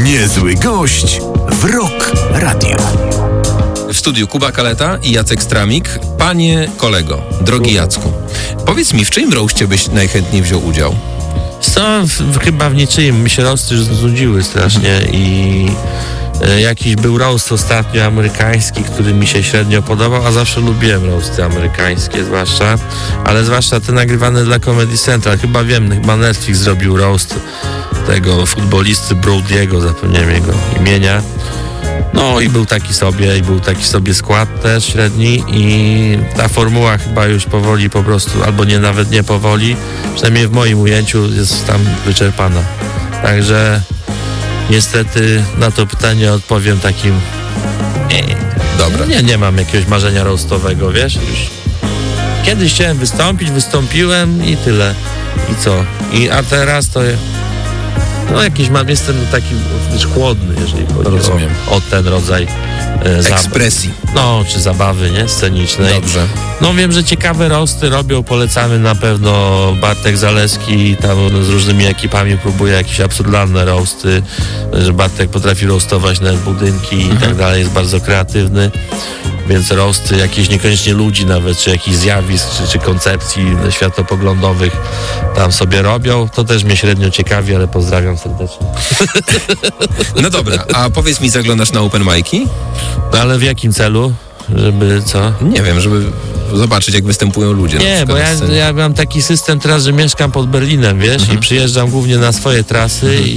Niezły gość w Rock Radio. W studiu Kuba Kaleta i Jacek Stramik. Panie kolego, drogi Jacku, powiedz mi, w czyim roście byś najchętniej wziął udział? Chyba w niczyim. Mi się roasty już znudziły strasznie i jakiś był roast ostatnio amerykański, który mi się średnio podobał, a zawsze lubiłem roasty amerykańskie zwłaszcza te nagrywane dla Comedy Central. Chyba Netflix zrobił roast tego futbolisty Brody'ego, zapomniałem jego imienia. No i był taki sobie skład też średni i ta formuła chyba już powoli po prostu, albo nawet nie powoli, przynajmniej w moim ujęciu jest tam wyczerpana. Także niestety na to pytanie odpowiem takim Dobra. Nie mam jakiegoś marzenia roastowego, wiesz? Już kiedyś chciałem wystąpić, wystąpiłem i tyle. I co? A teraz to jestem taki chłodny, jeżeli chodzi o ten rodzaj ekspresji. Czy zabawy, nie? Scenicznej. Dobrze. Wiem, że ciekawe roasty robią, polecamy na pewno. Bartek Zaleski tam z różnymi ekipami próbuje jakieś absurdalne roasty, że Bartek potrafi roastować nawet budynki i tak dalej, jest bardzo kreatywny. Więc roasty jakieś niekoniecznie ludzi nawet, czy jakichś zjawisk, czy koncepcji światopoglądowych tam sobie robią. To też mnie średnio ciekawi, ale pozdrawiam serdecznie. No dobra, a powiedz mi, zaglądasz na open mic'i? Ale w jakim celu? Żeby co? Nie wiem, żeby zobaczyć, jak występują ludzie. Nie, bo ja mam taki system teraz, że mieszkam pod Berlinem, wiesz, i przyjeżdżam głównie na swoje trasy